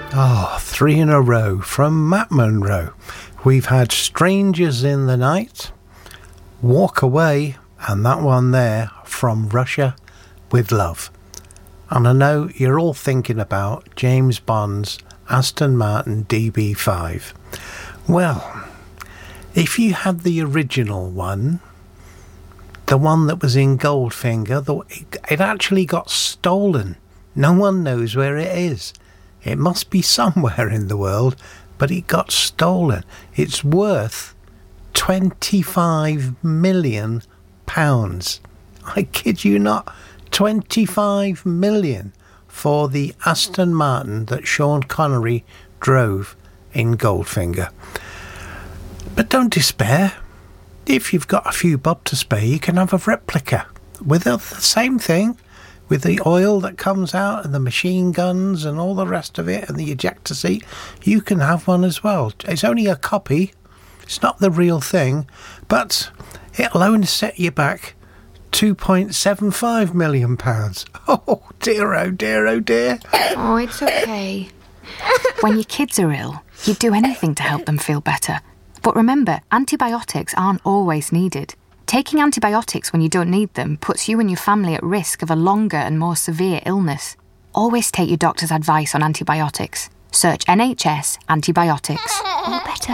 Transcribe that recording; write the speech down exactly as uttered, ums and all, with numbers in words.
Oh, three in a row from Matt Monro. We've had Strangers in the Night, Walk Away, and that one there from Russia with Love. And I know you're all thinking about James Bond's Aston Martin D B five. Well, if you had the original one, the one that was in Goldfinger, the, it, it actually got stolen. No one knows where it is. It must be somewhere in the world, but it got stolen. It's worth twenty-five million pounds. I kid you not. twenty-five million for the Aston Martin that Sean Connery drove in Goldfinger. But don't despair. If you've got a few bob to spare, you can have a replica with the same thing, with the oil that comes out and the machine guns and all the rest of it and the ejector seat. You can have one as well. It's only a copy. It's not the real thing, but it'll only set you back two point seven five million pounds. Oh dear, oh dear, oh dear. Oh, it's okay. When your kids are ill, you'd do anything to help them feel better. But remember, antibiotics aren't always needed. Taking antibiotics when you don't need them puts you and your family at risk of a longer and more severe illness. Always take your doctor's advice on antibiotics. Search N H S antibiotics. All better.